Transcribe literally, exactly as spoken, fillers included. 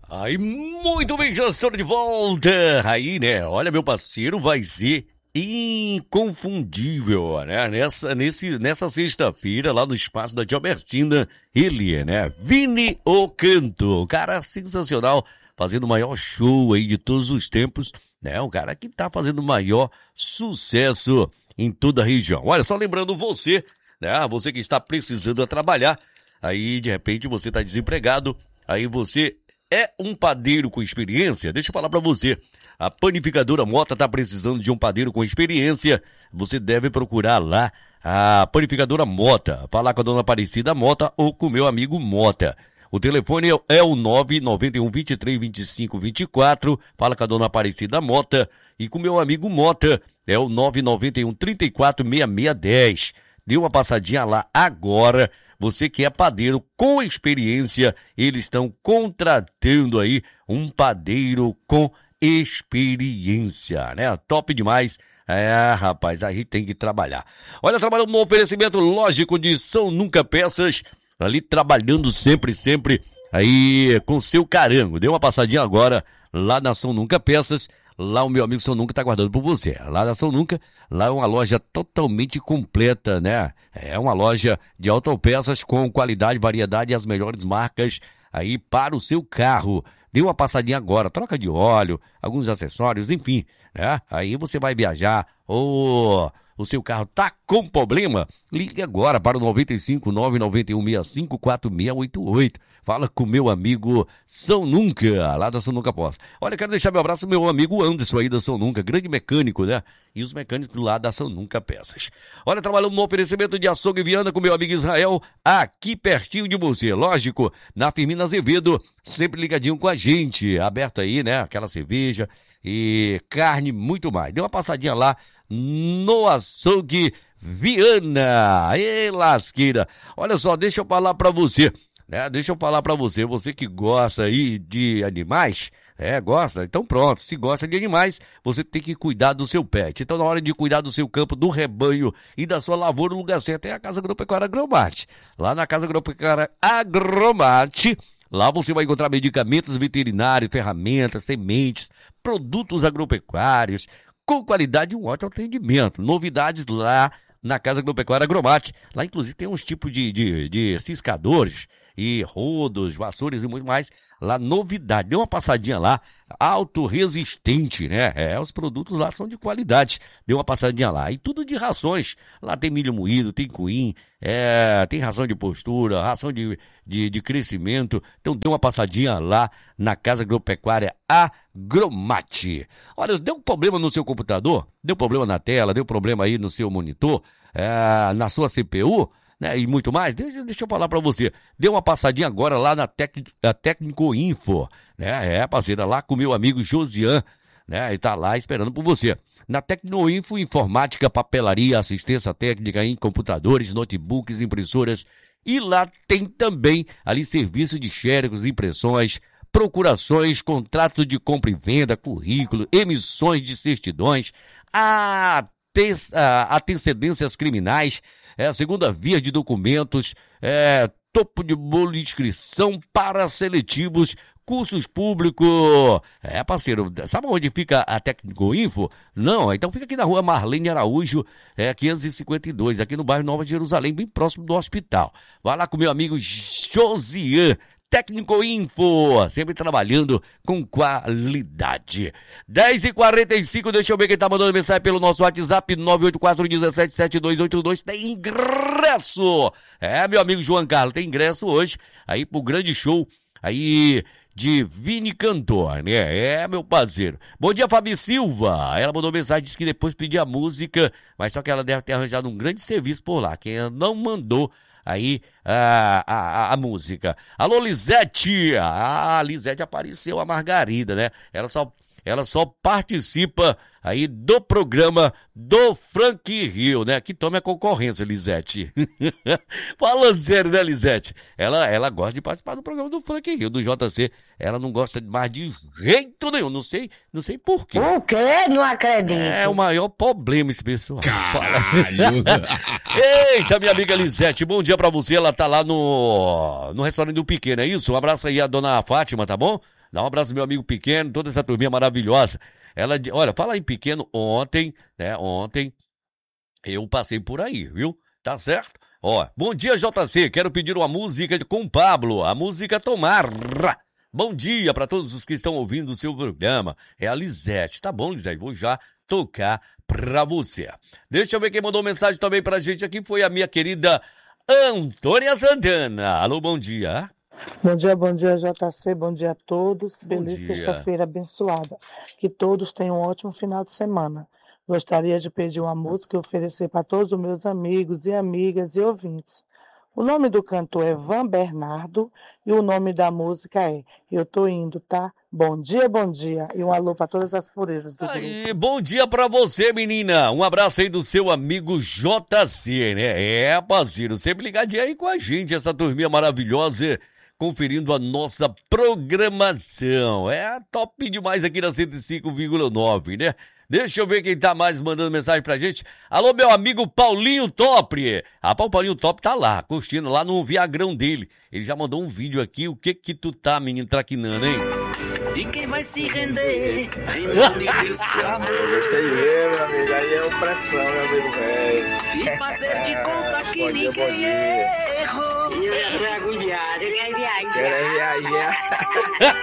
Aí, muito bem, já estou de volta. Aí, né, olha, meu parceiro, vai ser inconfundível, né? Nessa, nesse, nessa sexta-feira, lá no espaço da Tia Albertina, ele, né? Vini o Canto, o cara sensacional, fazendo o maior show aí de todos os tempos, né? O cara que tá fazendo o maior sucesso em toda a região. Olha, só lembrando você, né? Você que está precisando trabalhar, aí de repente você tá desempregado, aí você é um padeiro com experiência, deixa eu falar pra você. A Panificadora Mota tá precisando de um padeiro com experiência. Você deve procurar lá a Panificadora Mota. Falar com a dona Aparecida Mota ou com o meu amigo Mota. O telefone é o nove nove um, dois três, dois cinco, dois quatro. Fala com a dona Aparecida Mota. E com o meu amigo Mota é o nove nove um, três quatro, seis seis um zero. Dê uma passadinha lá agora. Você que é padeiro com experiência, eles estão contratando aí um padeiro com experiência, né? Top demais. É, rapaz, a gente tem que trabalhar. Olha, trabalhando no oferecimento lógico de São Nunca Peças, ali trabalhando sempre, sempre aí com seu carango. Dê uma passadinha agora lá na São Nunca Peças. Lá o meu amigo São Nunca tá aguardando por você. Lá na São Nunca, lá é uma loja totalmente completa, né? É uma loja de autopeças com qualidade, variedade e as melhores marcas aí para o seu carro. Dê uma passadinha agora, troca de óleo, alguns acessórios, enfim, né? Aí você vai viajar ou o seu carro tá com problema, ligue agora para o nove cinco nove nove um seis cinco quatro seis oito oito. Fala com meu amigo São Nunca, lá da São Nunca Posso. Olha, quero deixar meu abraço ao meu amigo Anderson aí da São Nunca, grande mecânico, né? E os mecânicos lá da São Nunca Peças. Olha, trabalhando no oferecimento de açougue Viana com meu amigo Israel, aqui pertinho de você. Lógico, na Firmina Azevedo, sempre ligadinho com a gente. Aberto aí, né? Aquela cerveja e carne, muito mais. Dê uma passadinha lá no açougue Viana. Ê, lasqueira. Olha só, deixa eu falar pra você. É, deixa eu falar pra você, você que gosta aí de animais, é, gosta? Então pronto, se gosta de animais, você tem que cuidar do seu pet. Então na hora de cuidar do seu campo, do rebanho e da sua lavoura, o lugar certo é a Casa Agropecuária Agromate. Lá na Casa Agropecuária Agromate, lá você vai encontrar medicamentos veterinários, ferramentas, sementes, produtos agropecuários, com qualidade e um ótimo atendimento. Novidades lá na Casa Agropecuária Agromate. Lá inclusive tem uns tipos de, de, de ciscadores, e rodos, vassouras e muito mais. Lá, novidade, dê uma passadinha lá, auto-resistente, né? É, os produtos lá são de qualidade. Dê uma passadinha lá. E tudo de rações. Lá tem milho moído, tem cuim, é, tem ração de postura, ração de, de, de crescimento. Então dê uma passadinha lá na Casa Agropecuária Agromate. Olha, deu um problema no seu computador, deu problema na tela, deu problema aí no seu monitor, é, na sua C P U, né, e muito mais, deixa, deixa eu falar pra você, dê uma passadinha agora lá na Tec, Técnico Info, né, é, parceira, lá com meu amigo Josian, né, ele tá lá esperando por você. Na Técnico Info, informática, papelaria, assistência técnica em computadores, notebooks, impressoras, e lá tem também ali serviço de xerox, impressões, procurações, contrato de compra e venda, currículo, emissões de certidões, antecedências criminais, é a segunda via de documentos, é, topo de bolo de inscrição para seletivos, cursos públicos. É, parceiro, sabe onde fica a Técnico Info? Não, então fica aqui na rua Marlene Araújo, é, quinhentos e cinquenta e dois, aqui no bairro Nova Jerusalém, bem próximo do hospital. Vai lá com meu amigo Josian, Técnico Info, sempre trabalhando com qualidade. dez e quarenta e cinco, deixa eu ver quem tá mandando mensagem pelo nosso WhatsApp, nove oito quatro, um sete, sete dois oito dois, tem ingresso. É, meu amigo João Carlos, tem ingresso hoje, aí pro grande show, aí de Vini Cantor, né? É, meu parceiro. Bom dia, Fabi Silva. Ela mandou mensagem, disse que depois pedia a música, mas só que ela deve ter arranjado um grande serviço por lá. Quem não mandou aí a, a, a música. Alô, Lisete. Ah, a Lisete apareceu, a Margarida, né? Ela só, ela só participa aí do programa do Frank Rio, né? Que tome a concorrência, Lisete. Falando sério, né, Lisete? Ela, ela gosta de participar do programa do Frank Rio, do J C. Ela não gosta mais de jeito nenhum. Não sei, não sei por quê. O quê? Não acredito. É o maior problema esse pessoal. Caralho. Eita, minha amiga Lisete, bom dia pra você. Ela tá lá no, no restaurante do Pequeno, é isso? Um abraço aí a dona Fátima, tá bom? Dá um abraço pro meu amigo Pequeno, toda essa turminha maravilhosa. Ela, olha, fala em Pequeno, ontem, né, ontem eu passei por aí, viu? Tá certo? Ó, bom dia, J C, quero pedir uma música com o Pablo, a música Tomar. Bom dia para todos os que estão ouvindo o seu programa. É a Lisete. Tá bom, Lisete, vou já tocar pra você. Deixa eu ver quem mandou mensagem também pra gente aqui. Foi a minha querida Antônia Santana. Alô, bom dia. Bom dia, bom dia, J C. Bom dia a todos. Bom Feliz dia. sexta-feira abençoada. Que todos tenham um ótimo final de semana. Gostaria de pedir uma música e oferecer para todos os meus amigos e amigas e ouvintes. O nome do cantor é Van Bernardo e o nome da música é Eu Tô Indo, tá? Bom dia, bom dia. E um alô para todas as purezas do Aí, grupo. bom dia pra você, menina. Um abraço aí do seu amigo J C, né? É, parceiro, sempre ligadinho aí com a gente, essa turminha maravilhosa, conferindo a nossa programação. É top demais aqui na cento e cinco vírgula nove, né? Deixa eu ver quem tá mais mandando mensagem pra gente. Alô, meu amigo Paulinho Top. Rapaz, o Paulinho Top tá lá, curtindo lá no Viagrão dele. Ele já mandou um vídeo aqui. O que que tu tá, menino, traquinando, hein? E quem vai se render? Eu gostei mesmo, meu amigo. Aí é opressão, meu amigo, velho. E fazer de conta que Bom dia, bom ninguém dia. errou. Eu já tô agoniado, eu quero viajar. Quero é viajar.